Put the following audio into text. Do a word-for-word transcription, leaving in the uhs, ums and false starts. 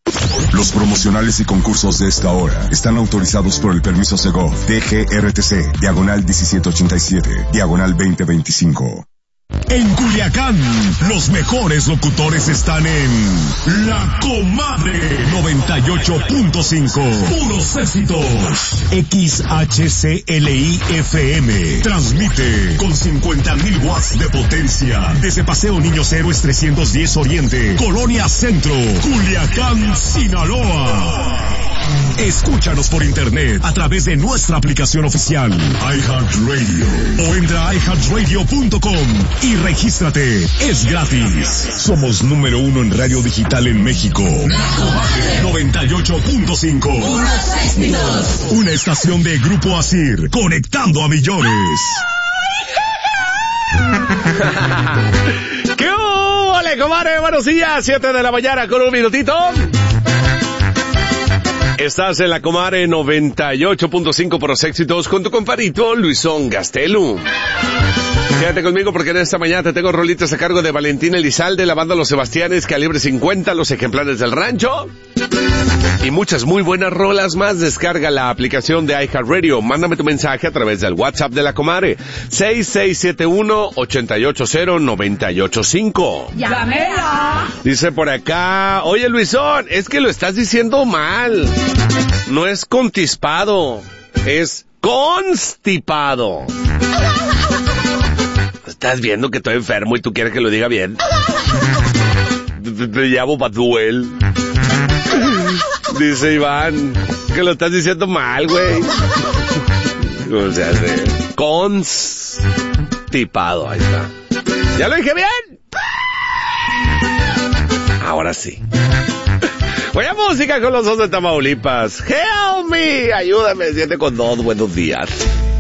Los promocionales y concursos de esta hora están autorizados por el permiso Segov D G R T C, diagonal diecisiete ochenta y siete, diagonal veinte veinticinco. En Culiacán, los mejores locutores están en La Comadre noventa y ocho punto cinco. Puros éxitos. X H C L I F M. Transmite con cincuenta mil watts de potencia. Desde Paseo Niños Héroes trescientos diez Oriente, Colonia Centro, Culiacán, Sinaloa. Escúchanos por internet a través de nuestra aplicación oficial iHeartRadio o entra a i heart radio punto com y regístrate. Es gratis. Somos número uno en radio digital en México. noventa y ocho punto cinco. Una estación de Grupo Asir, conectando a millones. ¿Qué ole, comadre? Buenos días, siete de la mañana con un minutito. Estás en La Comadre noventa y ocho punto cinco por los éxitos con tu compadrito Luisón Gastelu. Quédate conmigo porque en esta mañana te tengo rolitas a cargo de Valentín Elizalde, la banda Los Sebastianes, Calibre cincuenta, Los Ejemplares del Rancho y muchas muy buenas rolas más. Descarga la aplicación de iHeartRadio. Mándame tu mensaje a través del WhatsApp de La Comadre seis seis siete uno, ocho ocho cero, nueve ocho cinco. ¡Llámela! Dice por acá, oye Luisón, es que lo estás diciendo mal. No es contispado, es constipado. ¿Estás viendo que estoy enfermo y tú quieres que lo diga bien? Te, te llamo Baduel. Dice Iván, que lo estás diciendo mal, güey. O sea, de constipado, ahí está. ¿Ya lo dije bien? Ahora sí. Voy a música con los dos de Tamaulipas. Help me, ayúdame, siete con dos, buenos días.